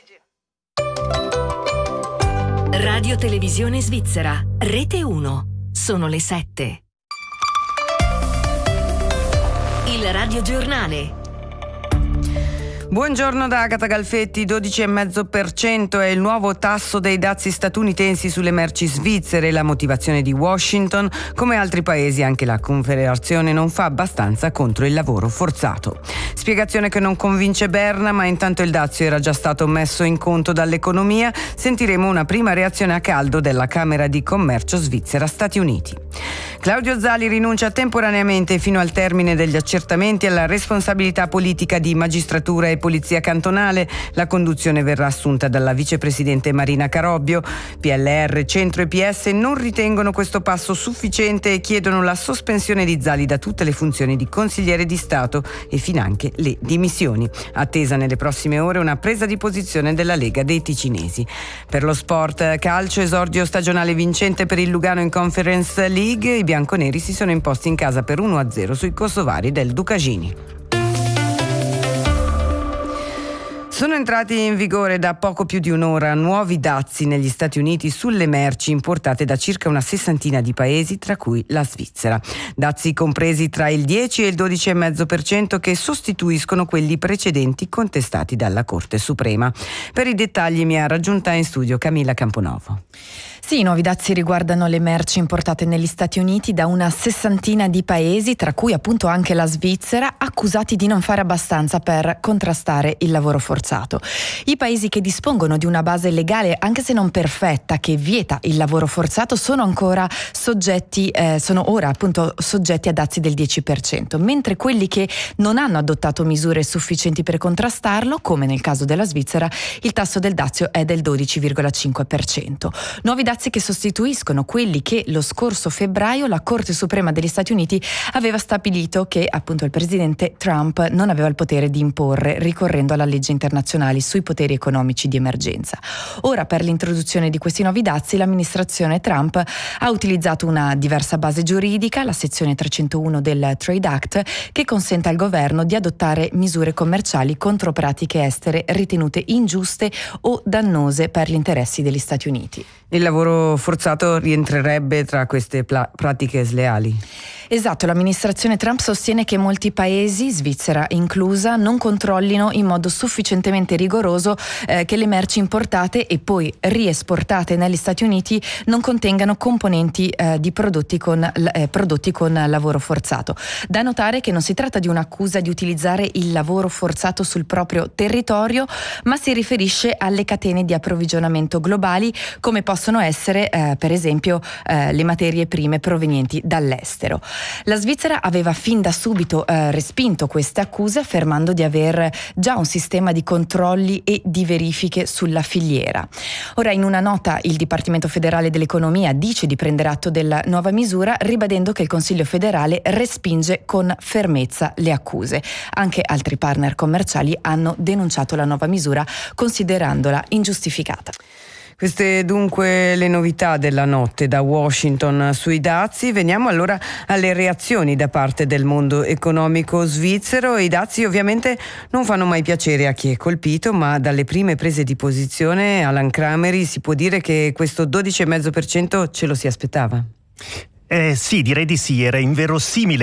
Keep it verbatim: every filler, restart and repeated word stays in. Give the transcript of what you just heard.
Radio Televisione Svizzera, Rete uno. Sono le sette. Il radiogiornale. Buongiorno da Agata Galfetti. dodici virgola cinque per cento è il nuovo tasso dei dazi statunitensi sulle merci svizzere. La motivazione di Washington: come altri paesi anche la Confederazione non fa abbastanza contro il lavoro forzato. Spiegazione che non convince Berna, ma intanto il dazio era già stato messo in conto dall'economia. Sentiremo una prima reazione a caldo della Camera di Commercio Svizzera-Stati Uniti. Claudio Zali rinuncia temporaneamente fino al termine degli accertamenti alla responsabilità politica di magistratura e polizia cantonale. La conduzione verrà assunta dalla vicepresidente Marina Carobbio. P L R, Centro e P S non ritengono questo passo sufficiente e chiedono la sospensione di Zali da tutte le funzioni di consigliere di Stato e finanche le dimissioni. Attesa nelle prossime ore una presa di posizione della Lega dei Ticinesi. Per lo sport calcio, esordio stagionale vincente per il Lugano in Conference League. I bianconeri si sono imposti in casa per uno a zero sui kosovari del Ducagini. Sono entrati in vigore da poco più di un'ora nuovi dazi negli Stati Uniti sulle merci importate da circa una sessantina di paesi, tra cui la Svizzera. Dazi compresi tra il dieci e il dodici virgola cinque per cento che sostituiscono quelli precedenti contestati dalla Corte Suprema. Per i dettagli mi ha raggiunta in studio Camilla Camponovo. Sì, i nuovi dazi riguardano le merci importate negli Stati Uniti da una sessantina di paesi, tra cui appunto anche la Svizzera, accusati di non fare abbastanza per contrastare il lavoro forzato. I paesi che dispongono di una base legale, anche se non perfetta, che vieta il lavoro forzato, sono ancora soggetti, eh, sono ora appunto soggetti a dazi del dieci per cento, mentre quelli che non hanno adottato misure sufficienti per contrastarlo, come nel caso della Svizzera, il tasso del dazio è del dodici virgola cinque per cento. Nuovi dazi che sostituiscono quelli che lo scorso febbraio la Corte Suprema degli Stati Uniti aveva stabilito che appunto il presidente Trump non aveva il potere di imporre, ricorrendo alla legge internazionale sui poteri economici di emergenza. Ora, per l'introduzione di questi nuovi dazi, l'amministrazione Trump ha utilizzato una diversa base giuridica, la sezione trecentouno del Trade Act, che consente al governo di adottare misure commerciali contro pratiche estere ritenute ingiuste o dannose per gli interessi degli Stati Uniti. Il lavoro forzato rientrerebbe tra queste pla- pratiche sleali? Esatto, l'amministrazione Trump sostiene che molti paesi, Svizzera inclusa, non controllino in modo sufficientemente rigoroso eh, che le merci importate e poi riesportate negli Stati Uniti non contengano componenti eh, di prodotti con, eh, prodotti con lavoro forzato. Da notare che non si tratta di un'accusa di utilizzare il lavoro forzato sul proprio territorio, ma si riferisce alle catene di approvvigionamento globali, come possono essere eh, per esempio eh, le materie prime provenienti dall'estero. La Svizzera aveva fin da subito eh, respinto queste accuse, affermando di aver già un sistema di controlli e di verifiche sulla filiera. Ora, in una nota, il Dipartimento Federale dell'Economia dice di prendere atto della nuova misura, ribadendo che il Consiglio federale respinge con fermezza le accuse. Anche altri partner commerciali hanno denunciato la nuova misura, considerandola ingiustificata. Queste dunque le novità della notte da Washington sui dazi. Veniamo allora alle reazioni da parte del mondo economico svizzero. I dazi ovviamente non fanno mai piacere a chi è colpito, ma dalle prime prese di posizione Alan Cramery si può dire che questo dodici virgola cinque per cento ce lo si aspettava? Eh sì, direi di sì, era inverosimile